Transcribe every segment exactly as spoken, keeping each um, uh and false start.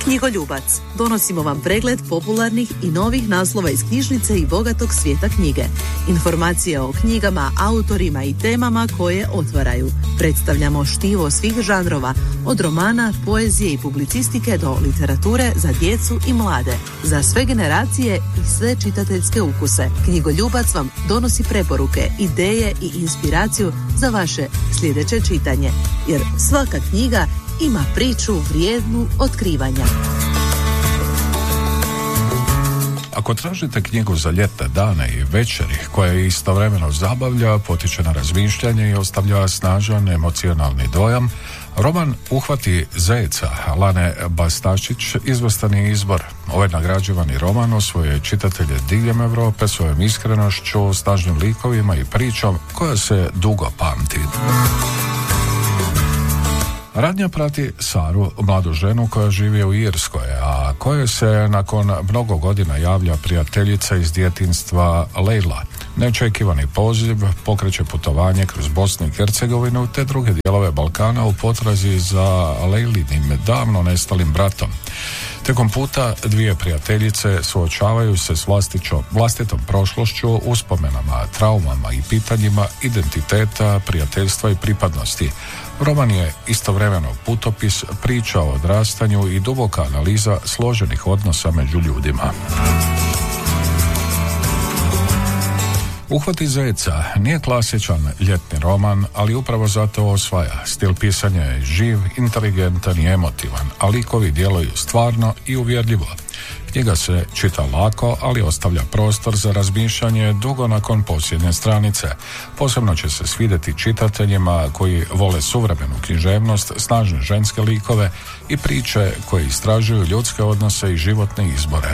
Knjigoljubac. Donosimo vam pregled popularnih i novih naslova iz knjižnice i bogatog svijeta knjige. Informacije o knjigama, autorima i temama koje otvaraju. Predstavljamo štivo svih žanrova, od romana, poezije i publicistike do literature za djecu i mlade. Za sve generacije i sve čitateljske ukuse. Knjigoljubac vam donosi preporuke, ideje i inspiraciju za vaše sljedeće čitanje. Jer svaka knjiga ima priču vrijednu otkrivanja. Ako tražite knjigu za ljetne dane i večeri koja istovremeno zabavlja, potiče na razmišljanje i ostavlja snažan emocionalni dojam, roman Uhvati zeca Lane Bastašić izvrstan je izbor. Ovaj nagrađivani roman osvojio čitatelje diljem Europe svojom iskrenošću, snažnim likovima i pričom koja se dugo pamti. Radnja prati Saru, mladu ženu koja živi u Irskoj, a kojoj se nakon mnogo godina javlja prijateljica iz djetinjstva Lejla. Neočekivani poziv pokreće putovanje kroz Bosnu i Hercegovinu te druge dijelove Balkana u potrazi za Lejlinim davno nestalim bratom. Tijekom puta dvije prijateljice suočavaju se s vlastičom, vlastitom prošlošću, uspomenama, traumama i pitanjima identiteta, prijateljstva i pripadnosti. Roman je istovremeno putopis, priča o odrastanju i duboka analiza složenih odnosa među ljudima. Uhvati zeca nije klasičan ljetni roman, ali upravo zato osvaja. Stil pisanja je živ, inteligentan i emotivan, a likovi djeluju stvarno i uvjerljivo. Knjiga se čita lako, ali ostavlja prostor za razmišljanje dugo nakon posljednje stranice. Posebno će se svidjeti čitateljima koji vole suvremenu književnost, snažne ženske likove i priče koje istražuju ljudske odnose i životne izbore.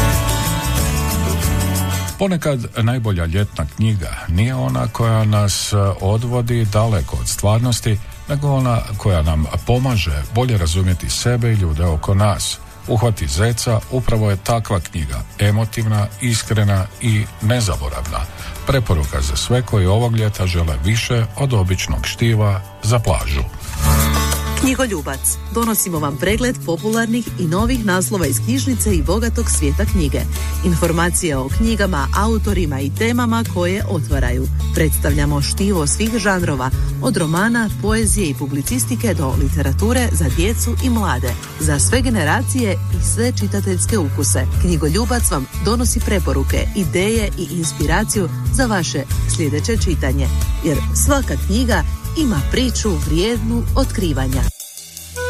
Ponekad najbolja ljetna knjiga nije ona koja nas odvodi daleko od stvarnosti, nego ona koja nam pomaže bolje razumjeti sebe i ljude oko nas. Uhvati zeca upravo je takva knjiga, emotivna, iskrena i nezaboravna. Preporuka za sve koji ovog ljeta žele više od običnog štiva za plažu. Knjigoljubac. Donosimo vam pregled popularnih i novih naslova iz knjižnice i bogatog svijeta knjige. Informacije o knjigama, autorima i temama koje otvaraju. Predstavljamo štivo svih žanrova, od romana, poezije i publicistike do literature za djecu i mlade. Za sve generacije i sve čitateljske ukuse. Knjigoljubac vam donosi preporuke, ideje i inspiraciju za vaše sljedeće čitanje. Jer svaka knjiga ima priču vrijednu otkrivanja.